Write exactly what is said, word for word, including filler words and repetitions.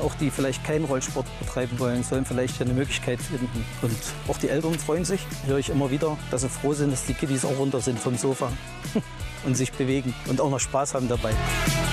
auch die vielleicht keinen Rollsport betreiben wollen, sollen vielleicht hier eine Möglichkeit finden. Und auch die Eltern freuen sich, höre ich immer wieder, dass sie froh sind, dass die Kiddies auch runter sind vom Sofa und sich bewegen und auch noch Spaß haben dabei.